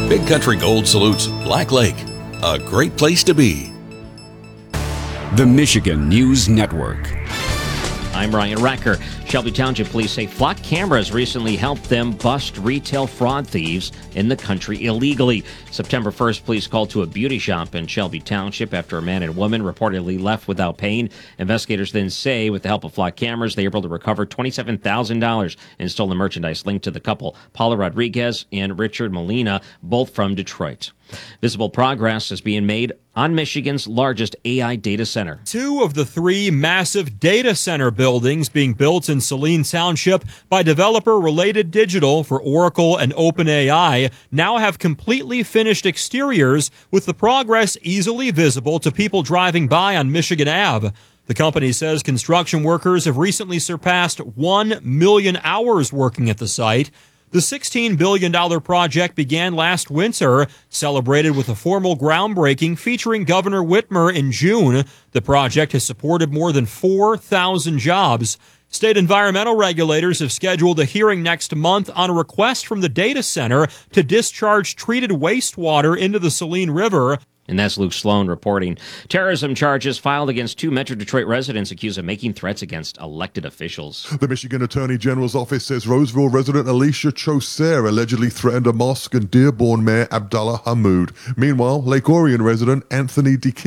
Big Country Gold salutes Black Lake, a great place to be. The Michigan News Network. I'm Ryan Recker. Shelby Township Police say flock cameras recently helped them bust retail fraud thieves in the country illegally. September 1st, police called to a beauty shop in Shelby Township after a man and woman reportedly left without paying. Investigators then say with the help of flock cameras, they were able to recover $27,000 in stolen merchandise linked to the couple, Paula Rodriguez and Richard Molina, both from Detroit. Visible progress is being made on Michigan's largest AI data center. 2 of the 3 massive data center buildings being built in Saline Township by developer Related Digital for Oracle and OpenAI now have completely finished exteriors, with the progress easily visible to people driving by on Michigan Ave. The company says construction workers have recently surpassed 1 million hours working at the site. The $16 billion project began last winter, celebrated with a formal groundbreaking featuring Governor Whitmer in June. The project has supported more than 4,000 jobs. State environmental regulators have scheduled a hearing next month on a request from the data center to discharge treated wastewater into the Saline River. And that's Luke Sloan reporting. Terrorism charges filed against 2 Metro Detroit residents accused of making threats against elected officials. The Michigan Attorney General's office says Roseville resident Alicia Choser allegedly threatened a mosque and Dearborn Mayor Abdallah Hammoud. Meanwhile, Lake Orion resident Anthony DeKinsey